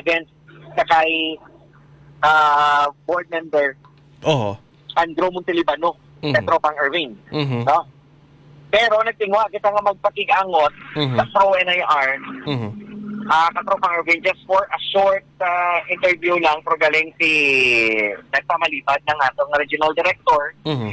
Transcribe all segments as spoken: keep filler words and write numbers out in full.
against sa kay uh, board member Oo. Andrew Montelibano Mhm. sa tropang Irving. Mhm. No? Pero nagtingwa kita nga magpakig-angot Mhm. sa Pro N I R Mhm. uh, katropang Irving just for a short uh, interview lang pero galing si nagpamalipad ng atong regional director Mhm.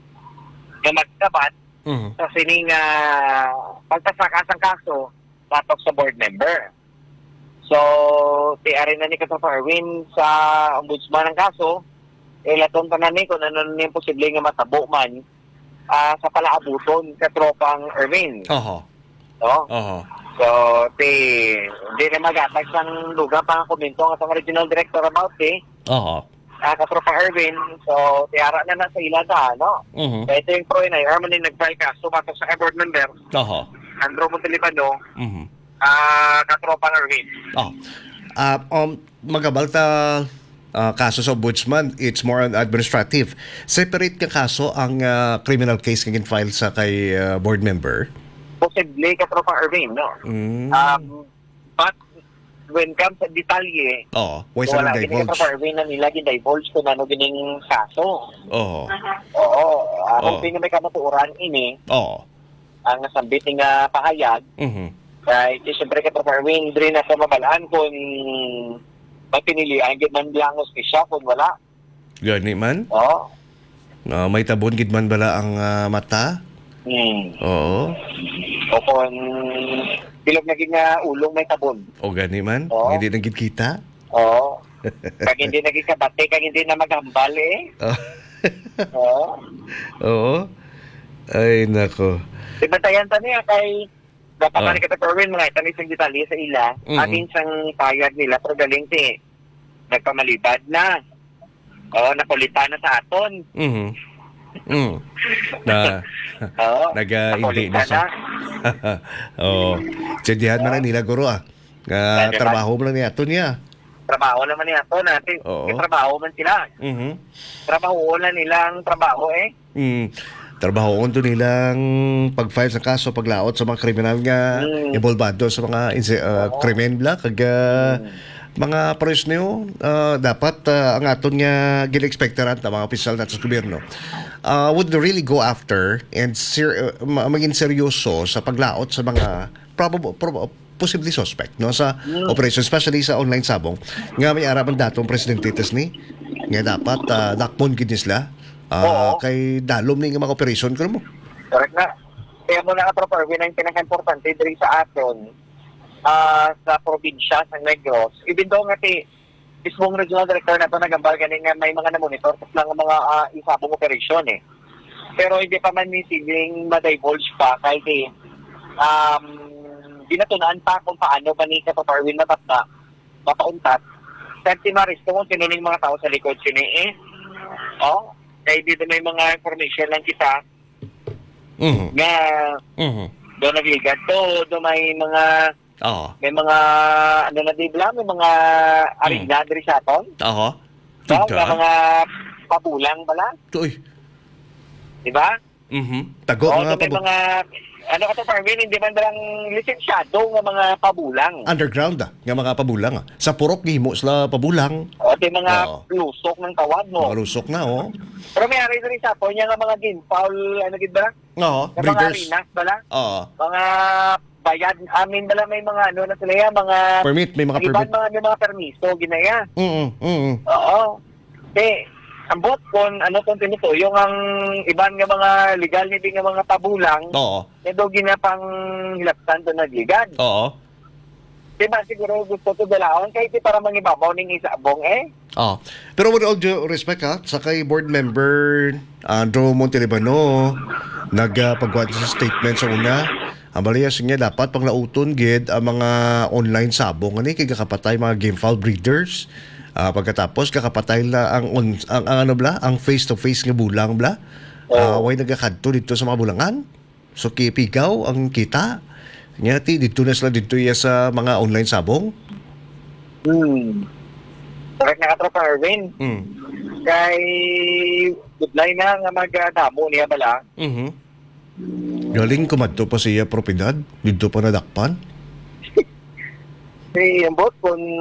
na magkabat Mhm. sa sining uh, pagtasakasang kaso batok sa board member. So, tiyarin na ni Katropang Irwin sa ombudsman ng kaso, ilatong tanan ni kung ano na yung posible nga matabo man uh, sa palaabuton Katropang Irwin. Oho. No? Oho. So, ti, hindi na magatag sang lugar pang komento ang atong regional director about it. Oho. Uh, Katropang Irwin, so tiara na na sa ila sa ano. Mhm. Kaya ito yung pro na yung ni nag-file kaso batok sa board member Oho. Andrew Montelibano, Mhm. ah Katropang Irwin. Oh. Ah, um magabalta ah, kaso sa ombudsman, it's more on administrative. Separate ka kaso ang ah, criminal case nga file sa kay ah, board member. Posible Katropang Irwin, no? Mm. Um, but when comes sa detalye, Oh, why so sa wala nang gini divulge? Katropang Irwin na nila gin-divulge kung ano gining kaso. Oo. Oo, Oo. ang pinamay kamatuoran ini, Oo. ang nasambit nga pahayag, Mhm. kaya siyempre Katropang Irwin, din na sa mabalaan kung magpinilian, gid man lang siya kung wala. Gani man. Oo. Ah, may tabon gid man bala ang ah, mata. Hmm. Oo. O kung bilog naging uh, ulong may tabon. O gani man. Oo. Hindi nang gid kita. Oo. Kag hindi naging kabate, kag hindi na maghambal eh. Oh. Oo. Oo. Ay nako. Dibantayan ta niya kay dapat Oh. man kita Perwin mga tanis ang detalye sa ila. Mhm. Atin sang payag nila pero galing ti nagpamalibad na. Oo, nakulitan na sa aton. Mhm. Mm. Na Oo. naga-hindi nakulitan na sa. Oh. Tsindihan man na nila guro ah. Nga Diba? trabaho mo lang niya ato niya. Trabaho naman niya to natin. Oo. Trabaho man sila. Mhm. Trabaho na nilang trabaho eh. Mm. Trabaho to nilang pag-file sa kaso, paglaot sa mga kriminal nga Mm. involvado sa mga inse- uh, krimen bla kag uh, mga presyo uh, dapat uh, ang aton nga gin-expectaran ta mga opisyal natin sa gobyerno uh, would really go after and ser- uh, ma- maging seryoso sa paglaot sa mga probable prob- possibly suspect no sa operation, especially sa online sabong nga may araman datong presidente tes ni nga dapat uh, dakpon gid sila uh, Oo. kay dalom ni nga mga operation kuno mo. Correct na. Kaya mo na Katropang Irwin ang pinaka-importante diri sa aton ah, sa probinsya sa Negros. Even though nga ti mismong regional director na ito nagambal ganing nga may mga na-monitor tapos lang ang mga uh, isabong operasyon eh. Pero hindi pa man ni siling ma-divulge pa kahit eh, um, binatunaan pa kung paano ba ni Katropang Irwin matata, mapauntat. Senti Maris, kung sino ning mga tao sa likod sini eh. Oh, kaya dito may mga information lang kita Mhm. nga Mhm. doon nagigat to, doon may mga Oo. may mga ano na dibla, may mga arena diri sa aton. Oo. So, Tigda. nga mga pabulang bala, Uy. di ba? Mhm. Tago O, mga may pabo- mga ano ka to Parvin, hindi man dalang lisensyado nga mga pabulang. underground ah, nga mga pabulang ah. Sa purok gihimo sila pabulang. O, di mga Oo. lusok ng tawad mo. Mga lusok na oh. Pero may ari diri sa aton, yung nga mga ginfowl, ano gid ba? Oo, Yung mga breeders. arenas bala, Oo. mga bayad, amin bala may mga ano na sila yan, mga Permit, may mga iban permit. mga, may mga permiso, ginaya. Mm. Mm. Oo. Kasi, ambot kung ano kung tinutuyong ang iban nga mga legal ni nga mga pabulang, Oo. eh do ginapang hilaptan to nagligad. Oo. Diba siguro gusto to dalaon kahit di para mangibabaw ning isabong eh. Oo. Pero with all due respect ha, sa kay board member Andrew Montelibano, nagpagkuha sa statement sa una, ang baliyas niya dapat panglauton gid ang mga online sabong ani kay kakapatay mga game foul breeders. Ah, pagkatapos kakapatay la ang, on, ang, ang ano bla, ang face to face nga bulang bla. Ah, way nagakadto dito sa mga bulangan. So kipigaw ang kita. Nya ti dito na sila dito ya sa mga online sabong. Hmm. Correct na Katropang Irwin. Mm. Kay goodline na nga magdamo niya bala. Mhm. Galing kumadto pa siya propiedad, dito pa nadakpan. Si ambot kung